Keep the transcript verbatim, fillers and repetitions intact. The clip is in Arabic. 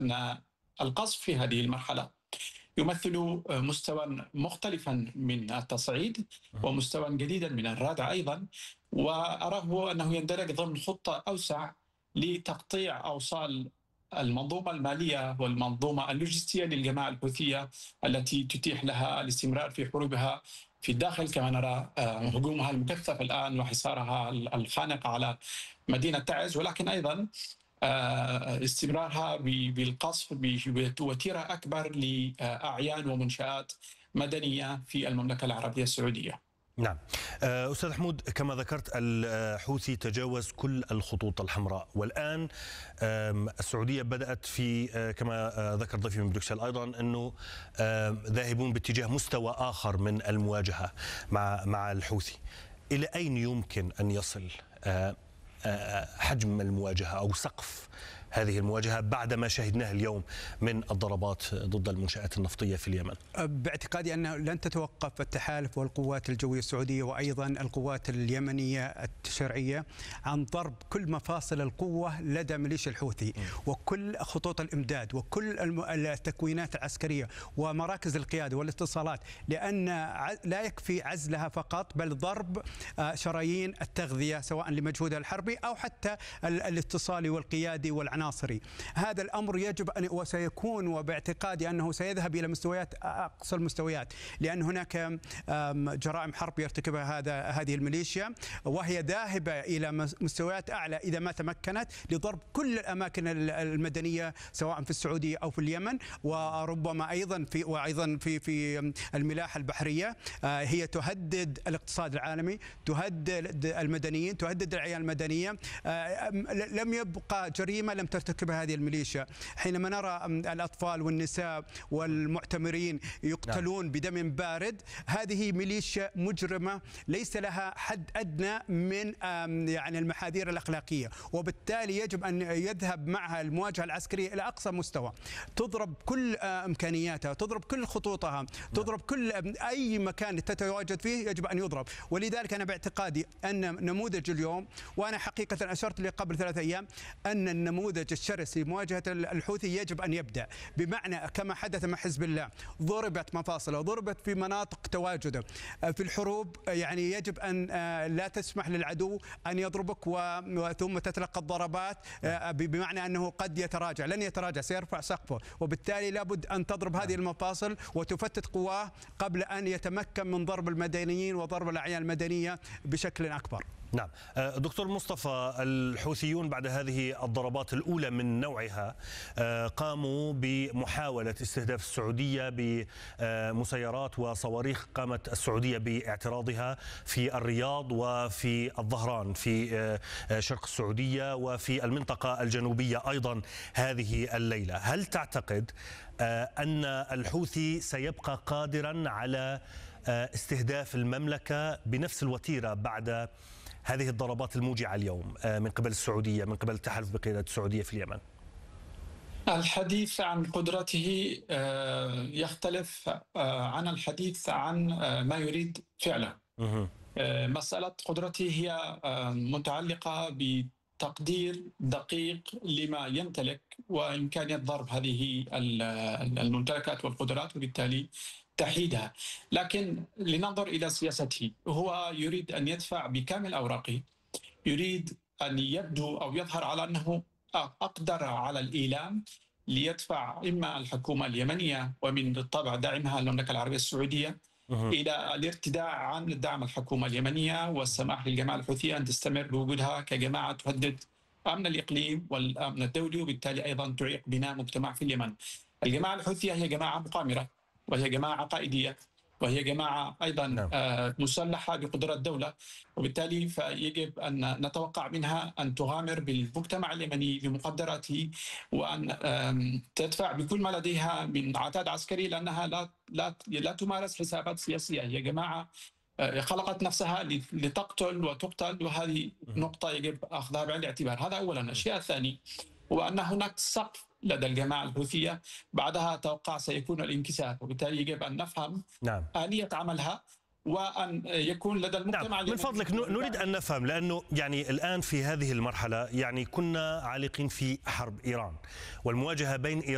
أن القصف في هذه المرحلة يمثل مستوى مختلفا من التصعيد ومستوى جديدا من الردع أيضا، وأراه أنه يندرج ضمن خطة أوسع لتقطيع أوصال المنظومة المالية والمنظومة اللوجستية للجماعة الحوثية التي تتيح لها الاستمرار في حروبها في الداخل، كما نرى هجومها المكثف الآن وحصارها الخانق على مدينة تعز، ولكن أيضا استمرارها بالقصف بوتيرة أكبر لأعيان ومنشآت مدنية في المملكة العربية السعودية. نعم أستاذ حمود، كما ذكرت الحوثي تجاوز كل الخطوط الحمراء، والآن السعودية بدأت في كما ذكر ضيفي من بروكسل أيضا أنه ذاهبون باتجاه مستوى آخر من المواجهة مع مع الحوثي. إلى أين يمكن أن يصل حجم المواجهة أو سقف هذه المواجهة بعد ما شهدناه اليوم من الضربات ضد المنشآت النفطية في اليمن؟ باعتقادي أنه لن تتوقف التحالف والقوات الجوية السعودية وأيضا القوات اليمنية الشرعية عن ضرب كل مفاصل القوة لدى ميليشيا الحوثي وكل خطوط الإمداد وكل التكوينات العسكرية ومراكز القيادة والاتصالات، لأن لا يكفي عزلها فقط بل ضرب شرايين التغذية سواء لمجهودها الحربي أو حتى الاتصالي والقيادي والعناصري. هذا الأمر يجب أن وسيكون، وباعتقادي أنه سيذهب إلى مستويات أقصى المستويات، لأن هناك جرائم حرب يرتكبها هذا هذه الميليشيا وهي ذاهبة إلى مستويات أعلى إذا ما تمكنت لضرب كل الأماكن المدنية سواء في السعودية أو في اليمن، وربما أيضا في وأيضا في في الملاحة البحرية. هي تهدد الاقتصاد العالمي، تهدد المدنيين، تهدد العيال المدنية. لم يبقى جريمة لم ترتكبها هذه الميليشيا. حينما نرى الأطفال والنساء والمعتمرين يقتلون بدم بارد، هذه ميليشيا مجرمة ليس لها حد أدنى من يعني المحاذير الأخلاقية، وبالتالي يجب أن يذهب معها المواجهة العسكرية إلى أقصى مستوى، تضرب كل إمكانياتها، تضرب كل خطوطها، تضرب كل أي مكان تتواجد فيه يجب أن يضرب. ولذلك أنا باعتقادي أن نموذج اليوم، وأنا حقيقة أشرت لي قبل ثلاثة أيام أن النموذج الشرس لمواجهة الحوثي يجب أن يبدأ، بمعنى كما حدث مع حزب الله، ضربت مفاصله، ضربت في مناطق تواجده في الحروب. يعني يجب أن لا تسمح للعدو أن يضربك ثم تتلقى الضربات، بمعنى أنه قد يتراجع، لن يتراجع، سيرفع سقفه، وبالتالي لابد أن تضرب هذه المفاصل وتفتت قواه قبل أن يتمكن من ضرب المدنيين وضرب الأعيان المدنية بشكل أكبر. نعم دكتور مصطفى، الحوثيون بعد هذه الضربات الأولى من نوعها قاموا بمحاولة استهداف السعودية بمسيرات وصواريخ قامت السعودية باعتراضها في الرياض وفي الظهران في شرق السعودية وفي المنطقة الجنوبية أيضا هذه الليلة. هل تعتقد أن الحوثي سيبقى قادرا على استهداف المملكة بنفس الوتيرة بعد هذه الضربات الموجعة اليوم من قبل السعودية، من قبل التحالف بقيادة السعودية في اليمن؟ الحديث عن قدرته يختلف عن الحديث عن ما يريد فعله. مسألة قدرته هي متعلقة بتقدير دقيق لما يمتلك وإمكانية ضرب هذه الممتلكات والقدرات، وبالتالي تحييدها. لكن لننظر إلى سياسته، هو يريد أن يدفع بكامل أوراقه، يريد أن يبدو أو يظهر على أنه أقدر على الإيلام ليدفع إما الحكومة اليمنية ومن بالطبع داعمها المملكة العربية السعودية إلى الارتداع عن دعم الحكومة اليمنية والسماح للجماعة الحوثية أن تستمر بوجودها كجماعة تهدد أمن الإقليم والأمن الدولي، وبالتالي أيضا تعيق بناء مجتمع في اليمن. الجماعة الحوثية هي جماعة مقامرة، وهي جماعة عقائدية، وهي جماعة أيضا نعم. مسلحة بقدرات دولة، وبالتالي فيجب أن نتوقع منها أن تغامر بالمجتمع اليمني بمقدراته وأن تدفع بكل ما لديها من عتاد عسكري، لأنها لا لا لا تمارس حسابات سياسية. هي جماعة خلقت نفسها لتقتل وتقتل، وهذه نقطة يجب أخذها بعين الاعتبار. هذا أولا. الشيء الثاني هو أن هناك سقف لدى الجماعة الحوثية بعدها أتوقع سيكون الانكسار، وبالتالي يجب أن نفهم نعم. آلية عملها وأن يكون لدى المجتمع. نعم. من فضلك نريد أن نفهم، لأنه يعني الآن في هذه المرحلة يعني كنا عالقين في حرب إيران والمواجهة بين إيران